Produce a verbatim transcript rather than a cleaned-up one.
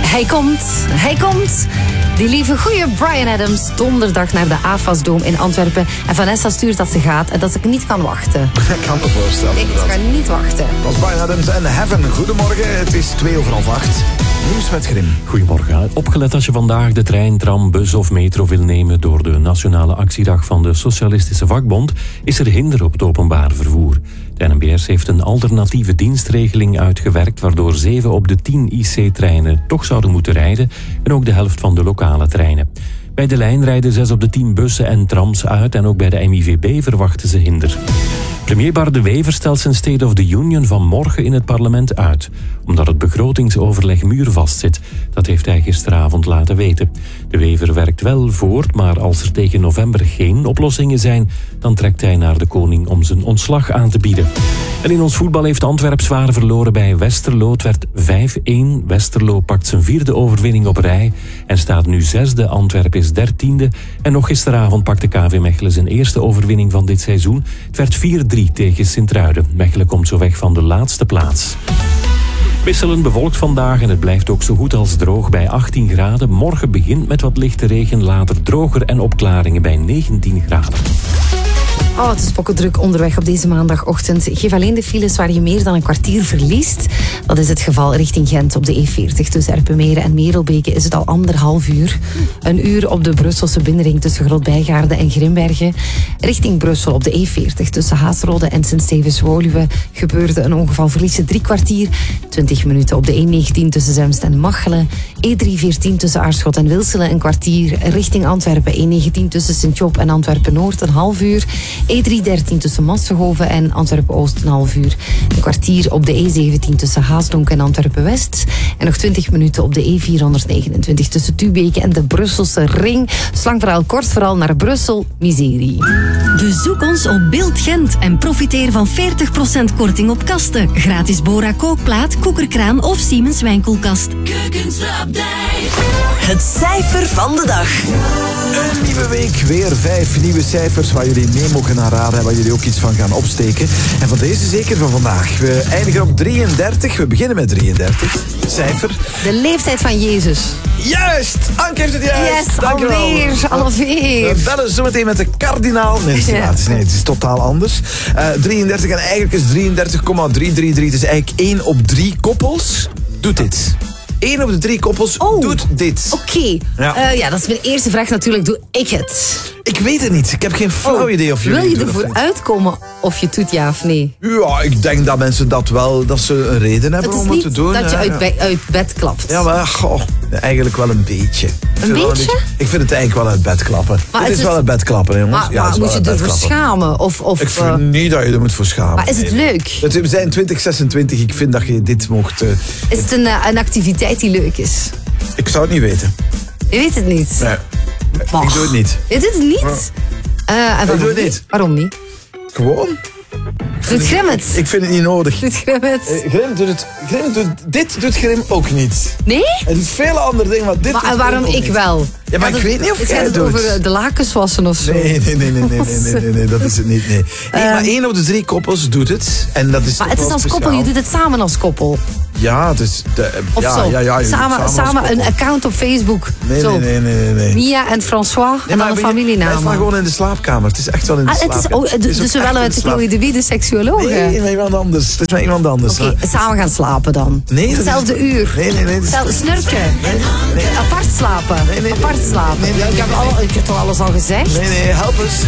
Hij komt, hij komt. Die lieve goeie Bryan Adams, donderdag naar de A F A S-dome in Antwerpen. En Vanessa stuurt dat ze gaat en dat ik niet kan wachten. Ik kan me voorstellen. Ik kan niet wachten. Dat was Bryan Adams en Heaven. Goedemorgen, het is twee over half acht. Nieuws met Grim. Goedemorgen. Opgelet als je vandaag de trein, tram, bus of metro wil nemen door de nationale actiedag van de Socialistische Vakbond, is er hinder op het openbaar vervoer. De N M B S heeft een alternatieve dienstregeling uitgewerkt waardoor zeven op de tien I C-treinen toch zouden moeten rijden en ook de helft van de lokale treinen. Bij de lijn rijden zes op de tien bussen en trams uit en ook bij de M I V B verwachten ze hinder. Premier Bart De Wever stelt zijn State of the Union van morgen in het parlement uit, omdat het begrotingsoverleg muurvast zit. Dat heeft hij gisteravond laten weten. De Wever werkt wel voort, maar als er tegen november geen oplossingen zijn, dan trekt hij naar de koning om zijn ontslag aan te bieden. En in ons voetbal heeft Antwerp zwaar verloren bij Westerlo. Het werd vijf-één. Westerlo pakt zijn vierde overwinning op rij en staat nu zesde. Antwerp is dertiende. En nog gisteravond pakte K V Mechelen zijn eerste overwinning van dit seizoen. Het werd vier drie tegen Sint-Truiden. Mechelen komt zo weg van de laatste plaats. Wisselend bewolkt vandaag en het blijft ook zo goed als droog bij achttien graden. Morgen begint met wat lichte regen, later droger en opklaringen bij negentien graden. Oh, het is pokkendruk onderweg op deze maandagochtend. Geef alleen de files waar je meer dan een kwartier verliest. Dat is het geval richting Gent op de E veertig. Tussen Erpenmeren en Merelbeke is het al anderhalf uur. Een uur op de Brusselse binnenring tussen Grootbijgaarden en Grimbergen. Richting Brussel op de E veertig tussen Haasrode en Sint-Stevens-Woluwe gebeurde een ongeval. Verlies je drie kwartier. twintig minuten op de E negentien tussen Zemst en Machelen. E driehonderdveertien tussen Aarschot en Wilselen een kwartier. Richting Antwerpen E negentien tussen Sint-Job en Antwerpen-Noord een half uur. E driehonderddertien tussen Massenhoven en Antwerpen-Oost een half uur. Een kwartier op de E zeventien tussen Haasdonk en Antwerpen-West. En nog twintig minuten op de E vierhonderdnegenentwintig tussen Tubeke en de Brusselse Ring. Slang verhaal kort, vooral naar Brussel. Miserie. Bezoek ons op Beeld Gent en profiteer van veertig procent korting op kasten. Gratis Bora kookplaat, koekerkraan of Siemens wijnkoelkast. Keukensupdate. Het cijfer van de dag. Een nieuwe week, weer vijf nieuwe cijfers waar jullie mee mogen naar raden en waar jullie ook iets van gaan opsteken. En van deze zeker van vandaag. We eindigen op drieëndertig. We beginnen met drieëndertig. Cijfer. De leeftijd van Jezus. Juist! Anke heeft het juist. Yes, Dankjewel. alweer, alweer. We bellen zometeen met de kardinaal. Nee, Ja. het is, nee, het is totaal anders. Uh, drieëndertig en eigenlijk is drieëndertig komma driehonderddraaiendertig. Het is eigenlijk één op drie koppels doet dit. één op de drie koppels Oh. doet dit. Oké, okay. Ja. uh, ja, dat is mijn eerste vraag natuurlijk. Doe ik het? Ik weet het niet. Ik heb geen flauw Oh. idee of jullie Wil je het doen of ervoor niet. uitkomen of je het doet ja of nee? Ja, ik denk dat mensen dat wel, dat ze een reden hebben Het is om het te niet doen. dat je hè. uit, be- uit bed klapt. Ja, maar goh, eigenlijk wel een beetje. Ik vind wel beetje? Ik vind het eigenlijk wel uit bed klappen. Maar het is is het- wel uit bed klappen, hè, jongens. Maar, ja, maar het is moet je wel uit bed ervoor klappen. schamen? Of, of, Ik vind uh, niet dat je er moet voor schamen. maar is het Nee. leuk? Het- We zijn twintig zesentwintig. Ik vind dat je dit mocht... Uh, Is het een, uh, een activiteit die leuk is? ik zou het niet weten. Je weet het niet. Nee. Bah. Ik doe het niet. Je doet het niet? Uh, en waarom doe het niet. Waarom niet? Gewoon. Doet Grim het? Ik vind het niet nodig. Doet Grim het? Eh, Grim doet het... Grim doet, dit doet Grim ook niet. Nee? Hij doet vele andere dingen, maar dit Maar doet en Grim waarom ook ik niet. wel? Ja, maar Gaat ik het- weet niet of het jij gaat het het doet. over de lakens wassen of zo. Nee, nee, nee, nee, nee, nee, nee, nee, nee, dat is het niet. Nee. Nee, maar één op de drie koppels doet het. En dat is Maar toch het is wel als koppel, speciaal. je doet het samen als koppel. Ja, het is... De, Of ja, zo. ja, ja, je doet het samen als samen een koppel. account op Facebook. Nee, zo. nee, nee, nee, nee, nee. Mia en François Nee, en maar dan een ben je- familienaam. Het is maar gewoon in de slaapkamer. Het is echt wel in de Ah, het is, slaapkamer. oh, Het dus is ook we echt bellen in met de de Chloe de Wie, de seksuoloog. Nee, met iemand anders. Het is met iemand anders. Oké, samen gaan slapen dan. Nee, dat is- Hetzelfde uur. Nee, nee, nee. dat is- Hetzelfde snurken. Apart slapen. Nee, nee, Apart slapen. nee, nee, ik, heb nee, al, ik heb toch alles al gezegd? Nee, nee, help eens.